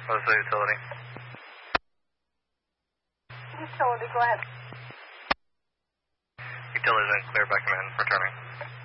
What is the utility? Utility, go ahead. Utility then clear back in, returning.